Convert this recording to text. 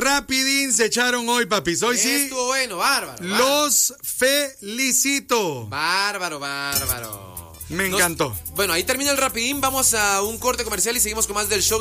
rapidín se echaron hoy, papis. Hoy sí. Estuvo bueno, bárbaro. Los felicito. Bárbaro. Me encantó. Bueno, ahí termina el rapidín. Vamos a un corte comercial y seguimos con más del show.